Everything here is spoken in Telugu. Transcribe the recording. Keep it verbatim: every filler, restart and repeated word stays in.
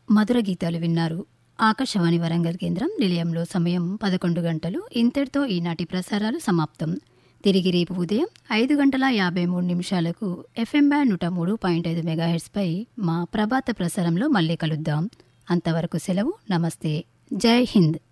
మధుర గీతాలు విన్నారు. ఆకాశవాణి వరంగల్ కేంద్రం నిలయంలో సమయం పదకొండు గంటలు. ఇంతటితో ఈనాటి ప్రసారాలు సమాప్తం. తిరిగి రేపు ఉదయం ఐదు గంటల యాభై మూడు నిమిషాలకు ఎఫ్ఎం బ్యాండ్ నూట మూడు పాయింట్ ఐదు మెగాహెర్ట్స్పై మా ప్రభాత ప్రసారంలో మళ్ళీ కలుద్దాం. అంతవరకు సెలవు. నమస్తే. జై హింద్.